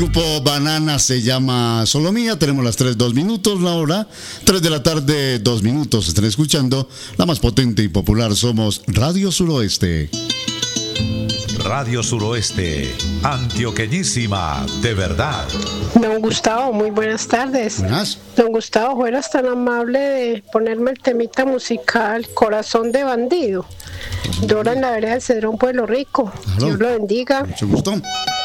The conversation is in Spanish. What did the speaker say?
Grupo Banana se llama Solomía. Tenemos las 3, 2 minutos, la hora 3 de la tarde, 2 minutos. Están escuchando la más potente y popular. Somos Radio Suroeste. Radio Suroeste, antioqueñísima, de verdad. Don Gustavo, muy buenas tardes. Buenas. Don Gustavo, fueras tan amable de ponerme el temita musical Corazón de Bandido. Dora en la vereda del Cedrón, Pueblo Rico. Claro. Dios lo bendiga. Mucho gusto.